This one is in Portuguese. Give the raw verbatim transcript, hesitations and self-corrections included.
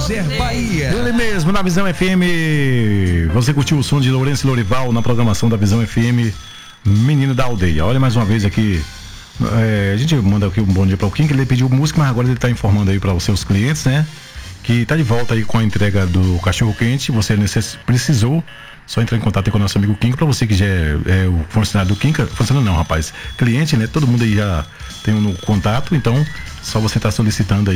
Deezer Bahia. Ele mesmo, na Visão F M. Você curtiu o som de Lourenço e Lorival na programação da Visão F M, Menino da Aldeia. Olha mais uma vez aqui. É, a gente manda aqui um bom dia para o Kim, que ele pediu música, mas agora ele está informando aí para os seus clientes, né? Que tá de volta aí com a entrega do cachorro quente. Você necess... precisou, só entrar em contato aí com o nosso amigo Kim. Para você que já é, é o funcionário do Kim, funcionário não, rapaz, cliente, né? Todo mundo aí já tem um contato, então só você tá solicitando aí